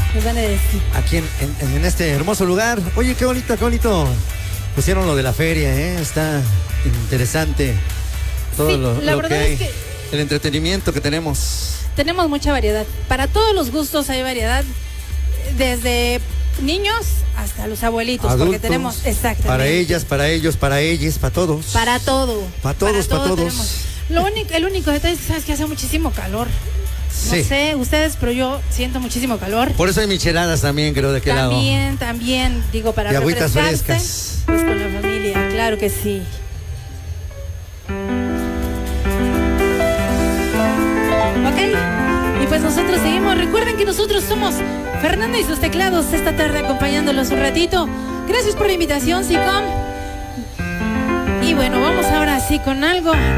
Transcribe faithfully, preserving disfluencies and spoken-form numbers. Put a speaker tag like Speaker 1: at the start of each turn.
Speaker 1: nos van a decir.
Speaker 2: Aquí en, en, en este hermoso lugar. Oye, qué bonito, qué bonito. Pusieron lo de la feria, ¿eh? Está interesante. Todo
Speaker 1: Sí,
Speaker 2: lo,
Speaker 1: la
Speaker 2: lo
Speaker 1: verdad
Speaker 2: que hay.
Speaker 1: es que
Speaker 2: El entretenimiento que tenemos.
Speaker 1: tenemos mucha variedad. Para todos los gustos hay variedad. Desde niños hasta los abuelitos.
Speaker 2: Adultos,
Speaker 1: porque tenemos, exactamente.
Speaker 2: Para ellas, para ellos, para ellas, para todos.
Speaker 1: Para todo.
Speaker 2: Para todos, para
Speaker 1: todo
Speaker 2: todos.
Speaker 1: tenemos. Lo único, el único detalle es que sabes que hace muchísimo calor.
Speaker 2: Sí.
Speaker 1: No sé ustedes, pero yo siento muchísimo calor.
Speaker 2: Por eso hay micheladas también, creo, de aquel lado.
Speaker 1: También, también, digo, para
Speaker 2: Y agüitas
Speaker 1: refrescarse,
Speaker 2: frescas.
Speaker 1: pues con la familia, claro que sí. Ok, y pues nosotros seguimos. Recuerden que nosotros somos Fernanda y sus teclados esta tarde acompañándolos un ratito. Gracias por la invitación, Sicom. Y bueno, vamos ahora sí con algo